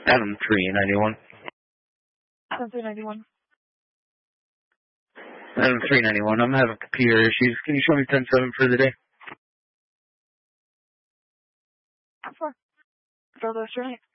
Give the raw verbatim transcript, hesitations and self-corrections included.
Adam three ninety-one. Adam three ninety-one. Adam three ninety-one. I'm having computer issues. Can you show me ten seven for the day? Sure. Go there straight.